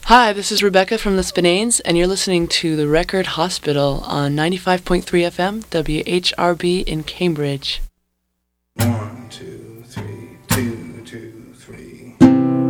Hi, this is Rebecca from the Spinanes, and you're listening to The Record Hospital on 95.3 FM, WHRB in Cambridge. 1, 2, 3, 2, 2, 3.